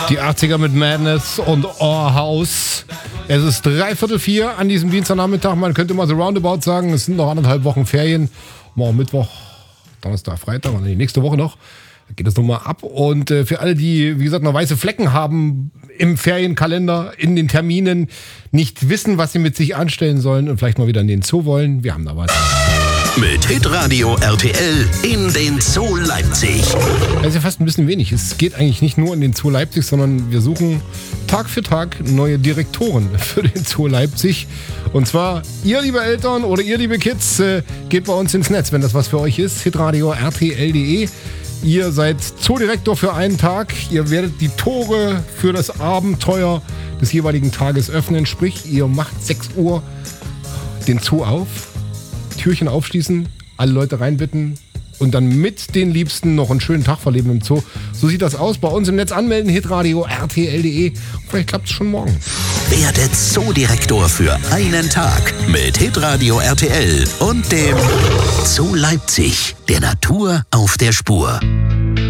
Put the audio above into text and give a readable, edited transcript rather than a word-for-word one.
Die 80er mit Madness und Our House. Es ist 3:45 an diesem Dienstagnachmittag. Man könnte mal so roundabout sagen, es sind noch 1,5 Wochen Ferien. Morgen Mittwoch, Donnerstag, Freitag und die nächste Woche noch. Da geht es nochmal ab. Und für alle, die, wie gesagt, noch weiße Flecken haben im Ferienkalender, in den Terminen, nicht wissen, was sie mit sich anstellen sollen und vielleicht mal wieder in den Zoo wollen, wir haben da was. Mit Hitradio RTL in den Zoo Leipzig. Das ist ja fast ein bisschen wenig. Es geht eigentlich nicht nur in den Zoo Leipzig, sondern wir suchen Tag für Tag neue Direktoren für den Zoo Leipzig. Und zwar ihr, liebe Eltern oder ihr, liebe Kids, geht bei uns ins Netz, wenn das was für euch ist. Hitradio RTL.de. Ihr seid Zoodirektor für einen Tag. Ihr werdet die Tore für das Abenteuer des jeweiligen Tages öffnen. Sprich, ihr macht 6 Uhr den Zoo auf, Türchen aufschließen, alle Leute reinbitten und dann mit den Liebsten noch einen schönen Tag verleben im Zoo. So sieht das aus. Bei uns im Netz anmelden, hitradio RTL.de. Vielleicht klappt es schon morgen. Werde Zoodirektor für einen Tag mit Hitradio RTL und dem Zoo Leipzig, der Natur auf der Spur.